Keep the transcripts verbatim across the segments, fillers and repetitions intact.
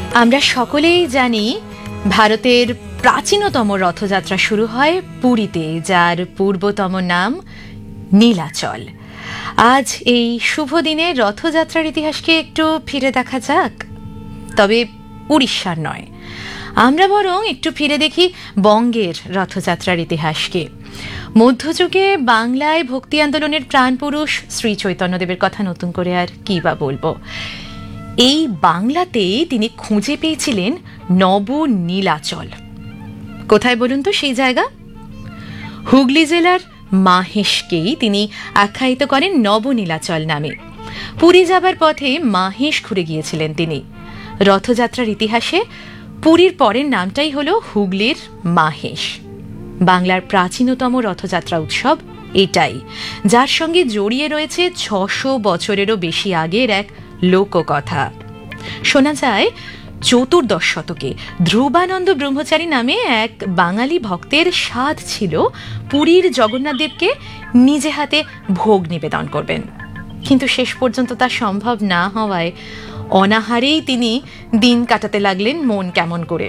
আমরা সকলেই জানি ভারতের প্রাচীনতম রথযাত্রা শুরু হয় পুরীতে, যার পূর্বতম নাম নীলাচল। আজ এই শুভ দিনে রথযাত্রার ইতিহাসকে একটু ফিরে দেখা যাক, তবে উড়িষ্যার নয়, আমরা বরং একটু ফিরে দেখি বঙ্গের রথযাত্রার ইতিহাসকে। মধ্যযুগে বাংলায় ভক্তি আন্দোলনের প্রাণপুরুষ শ্রী চৈতন্যদেবের কথা নতুন করে আর কি বা বলবো। এই বাংলাতেই তিনি খুঁজে পেয়েছিলেন নব নীলাচল। কোথায় বলুন তো সেই জায়গা? হুগলি জেলার মাহেশকেই তিনি আখ্যায়িত করেন নবনীলাচল নামে। পুরী যাবার পথে মাহেশ ঘুরে গিয়েছিলেন তিনি। রথযাত্রার ইতিহাসে পুরীর পরের নামটাই হল হুগলির মাহেশ। বাংলার প্রাচীনতম রথযাত্রা উৎসব এটাই, যার সঙ্গে জড়িয়ে রয়েছে ছশো বছরেরও বেশি আগের এক লোককথা। শোনা যায় চতুর্দশ শতকে ধ্রুবানন্দ ব্রহ্মচারী নামে এক বাঙালি ভক্তের সাধ ছিল পুরীর জগন্নাথদেবকে নিজে হাতে ভোগ নিবেদন করবেন, কিন্তু শেষ পর্যন্ত তা সম্ভব না হওয়ায় অনাহারেই তিনি দিন কাটাতে লাগলেন মন কেমন করে।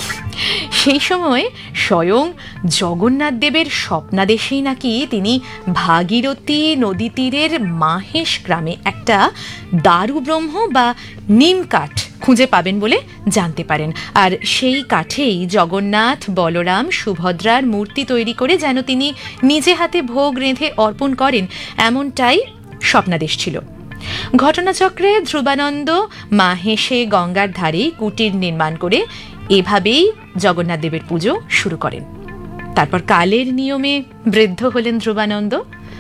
সেই সময় স্বয়ং জগন্নাথ দেবের স্বপ্নাদেশেই নাকি তিনি ভাগীরথী নদী তীরের মাহেশ গ্রামে একটা দারু ব্রহ্ম বা নিম কাঠ খুঁজে পাবেন বলে জানতে পারেন, আর সেই কাঠেই জগন্নাথ, বলরাম, সুভদ্রার মূর্তি তৈরি করে যেন তিনি নিজে হাতে ভোগ রেঁধে অর্পণ করেন, এমনটাই স্বপ্নাদেশ ছিল। ঘটনাচক্রে ধ্রুবানন্দ মাহেশে গঙ্গার ধারে কুটির নির্মাণ করে এভাবেই জগন্নাথ দেবের পুজো শুরু করেন। তারপর কালের নিয়মে বৃদ্ধ হলেন ধ্রুবানন্দ।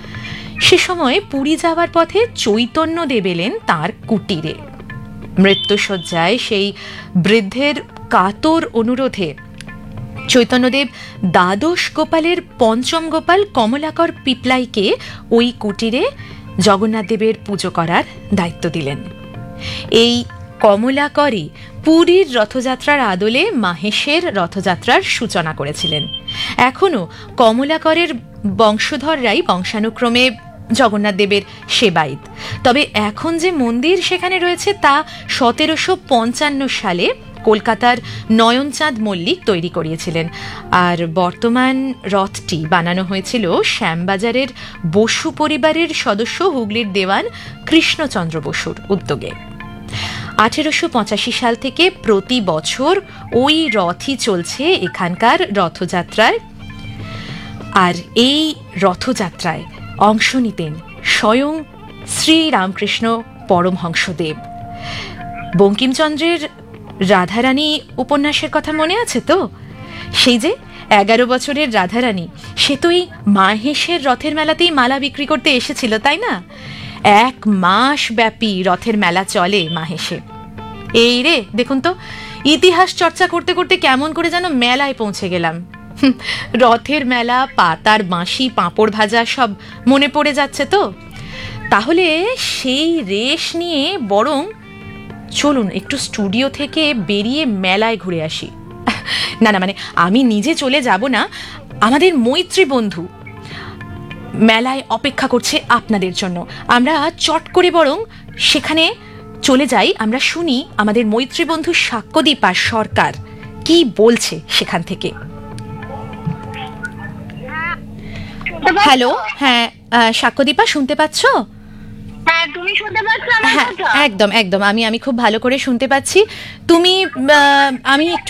সে সময় পুরী যাওয়ার পথে চৈতন্য দেব এলেন তাঁর কুটিরে। মৃত্যুশয্যায় সেই বৃদ্ধের কাতর অনুরোধে চৈতন্যদেব দ্বাদশ গোপালের পঞ্চম গোপাল কমলাকর পিপলাইকে ওই কুটিরে জগন্নাথ দেবের পুজো করার দায়িত্ব দিলেন। এই কমলাকরই পুরীর রথযাত্রার আদলে মাহেশের রথযাত্রার সূচনা করেছিলেন। এখনও কমলাকরের বংশধররাই বংশানুক্রমে জগন্নাথ দেবের সেবায়িত। তবে এখন যে মন্দির সেখানে রয়েছে তা সতেরোশো পঞ্চান্ন সালে কলকাতার নয়নচাঁদ মল্লিক তৈরি করিয়েছিলেন, আর বর্তমান রথটি বানানো হয়েছিল শ্যামবাজারের বসু পরিবারের সদস্য হুগলির দেওয়ান কৃষ্ণচন্দ্র বসুর উদ্যোগে। আঠেরোশো পঁচাশি সাল থেকে প্রতি বছর ওই রথই চলছে এখানকার রথযাত্রায়, আর এই রথযাত্রায় অংশ নিতেন স্বয়ং শ্রীরামকৃষ্ণ পরমহংসদেব। বঙ্কিমচন্দ্রের রাধারানী উপন্যাসের কথা মনে আছে তো? সেই যে এগারো বছরের রাধারানী, সে তো এই মাহেশের রথের মেলাতেই মালা বিক্রি করতে এসেছিল, তাই না? এক মাস ব্যাপী রথের মেলা চলে মাহেশে। এই রে দেখুন তো, ইতিহাস চর্চা করতে করতে কেমন করে যেন মেলায় পৌঁছে গেলাম। রথের মেলা, পাতার বাঁশি, পাঁপড় ভাজা সব মনে পড়ে যাচ্ছে তো। তাহলে সেই রেশ নিয়ে বরং চলুন একটু স্টুডিও থেকে বেরিয়ে মেলায় ঘুরে আসি। না না মানে আমি নিজে চলে যাব না, আমাদের মৈত্রী বন্ধু মেলায় অপেক্ষা করছে আপনাদের জন্য। আমরা চট করে বরং সেখানে চলে যাই, আমরা শুনি আমাদের মৈত্রী বন্ধু সাক্ষ্যদীপা সরকার কি বলছে সেখান থেকে। হ্যালো, হ্যাঁ সাক্ষ্যদীপা, শুনতে পাচ্ছ? হ্যাঁ একদম একদম, আমি আমি খুব ভালো করে শুনতে পাচ্ছি। তুমি আমি